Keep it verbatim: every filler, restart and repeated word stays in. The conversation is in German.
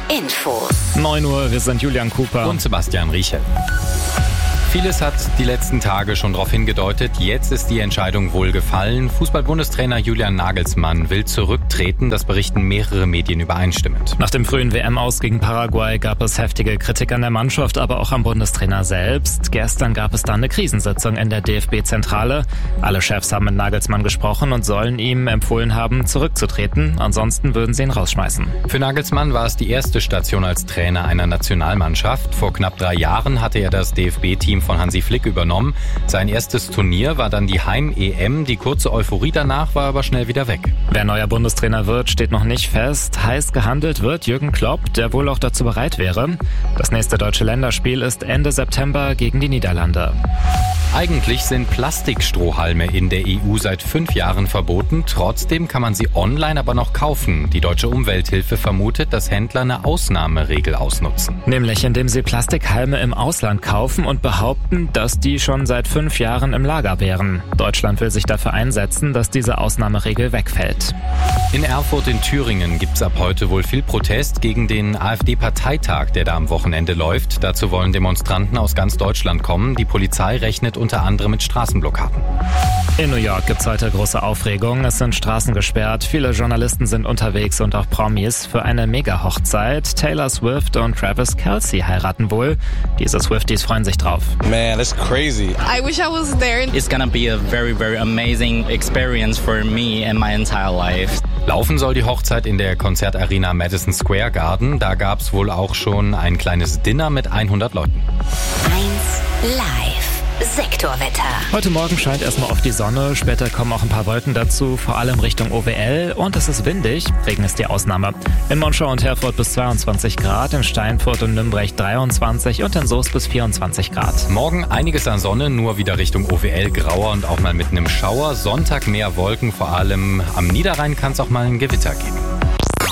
Infos. neun Uhr, wir sind Julian Cooper und Sebastian Rieche. Vieles hat die letzten Tage schon darauf hingedeutet, jetzt ist die Entscheidung wohl gefallen. Fußball-Bundestrainer Julian Nagelsmann will zurücktreten, das berichten mehrere Medien übereinstimmend. Nach dem frühen W M-Aus gegen Paraguay gab es heftige Kritik an der Mannschaft, aber auch am Bundestrainer selbst. Gestern gab es dann eine Krisensitzung in der D F B-Zentrale. Alle Chefs haben mit Nagelsmann gesprochen und sollen ihm empfohlen haben, zurückzutreten. Ansonsten würden sie ihn rausschmeißen. Für Nagelsmann war es die erste Station als Trainer einer Nationalmannschaft. Vor knapp drei Jahren hatte er das D F B-Team von Hansi Flick übernommen. Sein erstes Turnier war dann die Heim-E M. Die kurze Euphorie danach war aber schnell wieder weg. Wer neuer Bundestrainer wird, steht noch nicht fest. Heiß gehandelt wird Jürgen Klopp, der wohl auch dazu bereit wäre. Das nächste deutsche Länderspiel ist Ende September gegen die Niederlande. Eigentlich sind Plastikstrohhalme in der E U seit fünf Jahren verboten. Trotzdem kann man sie online aber noch kaufen. Die Deutsche Umwelthilfe vermutet, dass Händler eine Ausnahmeregel ausnutzen. Nämlich indem sie Plastikhalme im Ausland kaufen und behaupten, dass die schon seit fünf Jahren im Lager wären. Deutschland will sich dafür einsetzen, dass diese Ausnahmeregel wegfällt. In Erfurt in Thüringen gibt es ab heute wohl viel Protest gegen den AfD-Parteitag, der da am Wochenende läuft. Dazu wollen Demonstranten aus ganz Deutschland kommen. Die Polizei rechnet unter anderem mit Straßenblockaden. In New York gibt's heute große Aufregung. Es sind Straßen gesperrt, viele Journalisten sind unterwegs und auch Promis für eine Mega-Hochzeit. Taylor Swift und Travis Kelce heiraten wohl. Diese Swifties freuen sich drauf. Man, that's crazy. I wish I was there. It's gonna be a very, very amazing experience for me and my entire life. Laufen soll die Hochzeit in der Konzertarena Madison Square Garden. Da gab's wohl auch schon ein kleines Dinner mit hundert Leuten. eins live. Sektorwetter. Heute Morgen scheint erstmal oft die Sonne, später kommen auch ein paar Wolken dazu, vor allem Richtung O W L, und es ist windig, Regen ist die Ausnahme. In Monschau und Herford bis zweiundzwanzig Grad, in Steinfurt und Nürnberg dreiundzwanzig und in Soest bis vierundzwanzig Grad. Morgen einiges an Sonne, nur wieder Richtung O W L grauer und auch mal mit einem Schauer. Sonntag mehr Wolken, vor allem am Niederrhein kann es auch mal ein Gewitter geben.